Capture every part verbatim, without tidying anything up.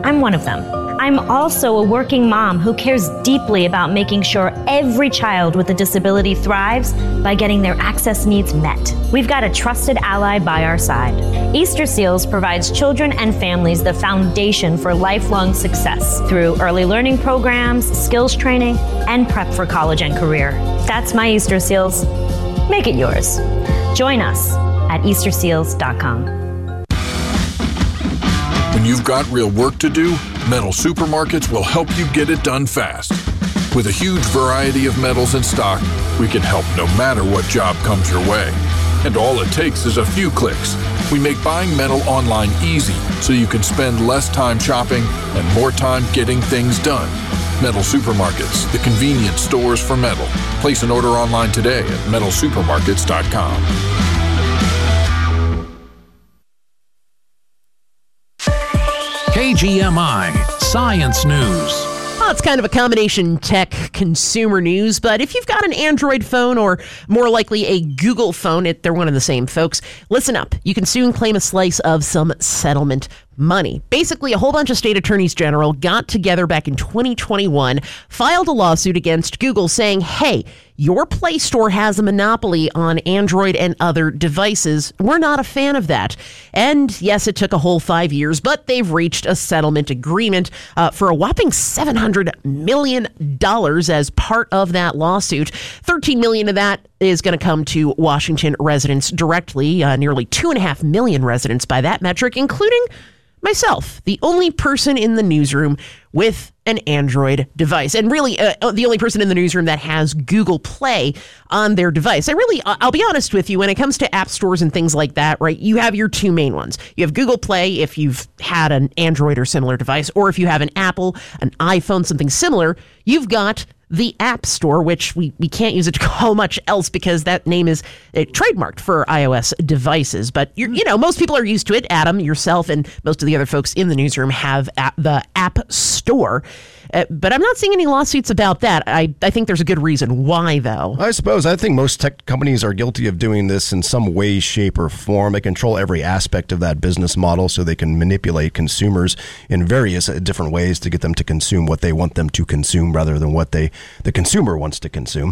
I'm one of them. I'm also a working mom who cares deeply about making sure every child with a disability thrives by getting their access needs met. We've got a trusted ally by our side. Easter Seals provides children and families the foundation for lifelong success through early learning programs, skills training, and prep for college and career. That's my Easter Seals. Make it yours. Join us at Easter Seals dot com. When you've got real work to do, Metal Supermarkets will help you get it done fast. With a huge variety of metals in stock, we can help no matter what job comes your way. And all it takes is a few clicks. We make buying metal online easy so you can spend less time shopping and more time getting things done. Metal Supermarkets, the convenience stores for metal. Place an order online today at metal supermarkets dot com. K G M I Science News. Well, it's kind of a combination tech consumer news, but if you've got an Android phone or more likely a Google phone, it, they're one and the same, folks. Listen up. You can soon claim a slice of some settlement money. Basically, a whole bunch of state attorneys general got together back in twenty twenty-one, filed a lawsuit against Google saying, hey, your Play Store has a monopoly on Android and other devices. We're not a fan of that. And yes, it took a whole five years, but they've reached a settlement agreement uh, for a whopping seven hundred million dollars as part of that lawsuit. thirteen million dollars of that is going to come to Washington residents directly, uh, nearly two and a half million residents by that metric, including myself, the only person in the newsroom with an Android device, and really uh, the only person in the newsroom that has Google Play on their device. I really, I'll be honest with you, when it comes to app stores and things like that, right, you have your two main ones. You have Google Play if you've had an Android or similar device, or if you have an Apple, an iPhone, something similar, you've got the App Store, which we, we can't use it to call much else because that name is uh, trademarked for iOS devices. But, you're, you know, most people are used to it. Adam, yourself, and most of the other folks in the newsroom have at the App Store. Uh, but I'm not seeing any lawsuits about that. I, I think there's a good reason. Why, though? I suppose. I think most tech companies are guilty of doing this in some way, shape, or form. They control every aspect of that business model so they can manipulate consumers in various different ways to get them to consume what they want them to consume rather than what they the consumer wants to consume.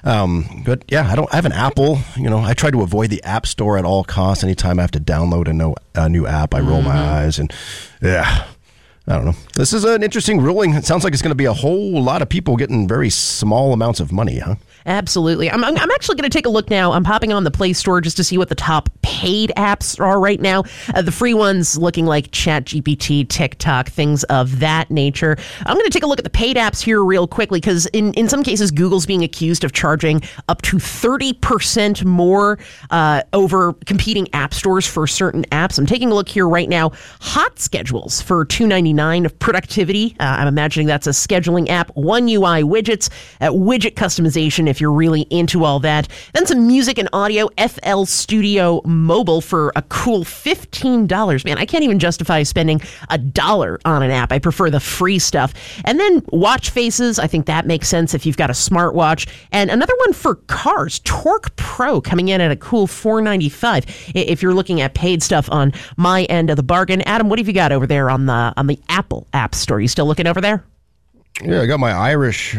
Um, but yeah, I don't I have an Apple. You know, I try to avoid the App Store at all costs. Anytime I have to download a, no, a new app, I roll mm-hmm. my eyes and yeah. I don't know. This is an interesting ruling. It sounds like it's going to be a whole lot of people getting very small amounts of money, huh? Absolutely. I'm, I'm actually going to take a look now. I'm popping on the Play Store just to see what the top paid apps are right now. Uh, the free ones looking like ChatGPT, TikTok, things of that nature. I'm going to take a look at the paid apps here real quickly because in, in some cases, Google's being accused of charging up to thirty percent more uh, over competing app stores for certain apps. I'm taking a look here right now. Hot Schedules for two ninety-nine of Productivity. Uh, I'm imagining that's a scheduling app. One U I widgets, uh, widget customization if you're really into all that. Then some music and audio, F L Studio Mobile for a cool fifteen dollars. Man, I can't even justify spending a dollar on an app. I prefer the free stuff. And then watch faces. I think that makes sense if you've got a smartwatch. And another one for cars, Torque Pro, coming in at a cool four ninety-five. If you're looking at paid stuff on my end of the bargain. Adam, what have you got over there on the on the Apple App Store? You still looking over there? Yeah, I got my Irish.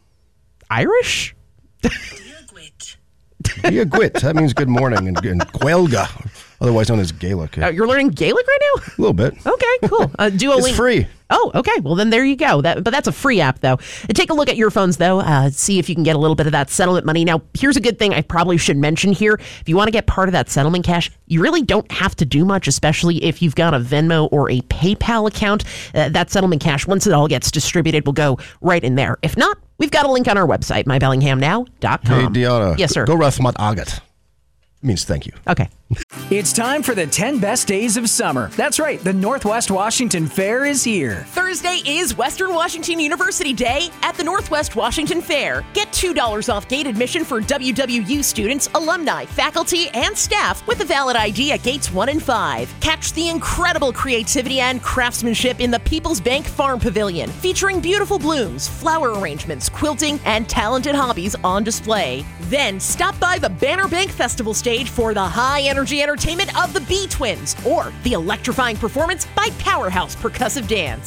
Irish? Diagwit. That means good morning in, in Gaeilge, otherwise known as Gaelic. Uh, you're learning Gaelic right now? A little bit. Okay, cool. Uh, Duolingo. It's free. Oh, okay. Well, then there you go. That, but that's a free app, though. Take a look at your phones, though. Uh, see if you can get a little bit of that settlement money. Now, here's a good thing I probably should mention here. If you want to get part of that settlement cash, you really don't have to do much, especially if you've got a Venmo or a PayPal account. Uh, that settlement cash, once it all gets distributed, will go right in there. If not, we've got a link on our website, my bellingham now dot com. Hey, Deanna. Yes, sir. Go Rathmat Agat. Means thank you. Okay. It's time for the ten best days of summer. That's right, the Northwest Washington Fair is here. Thursday is Western Washington University Day at the Northwest Washington Fair. Get two dollars off gate admission for W W U students, alumni, faculty, and staff with a valid I D at gates one and five. Catch the incredible creativity and craftsmanship in the People's Bank Farm Pavilion, featuring beautiful blooms, flower arrangements, quilting, and talented hobbies on display. Then stop by the Banner Bank Festival stage for the high energy entertainment of the B-Twins or the electrifying performance by Powerhouse Percussive Dance.